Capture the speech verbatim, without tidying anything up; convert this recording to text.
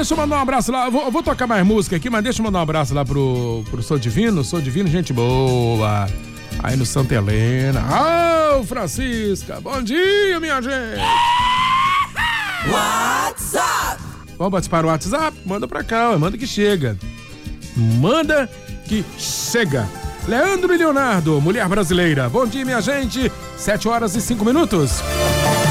deixa eu mandar um abraço lá. Eu vou, eu vou tocar mais música aqui, mas deixa eu mandar um abraço lá pro, pro Sou Divino. Sou Divino, gente boa. Aí no Santa Helena. Ô, oh, Francisca, bom dia, minha gente. WhatsApp. Vamos participar do WhatsApp? Manda pra cá, manda que chega. Manda que chega. Leandro e Leonardo, Mulher Brasileira. Bom dia, minha gente. Sete horas e cinco minutos.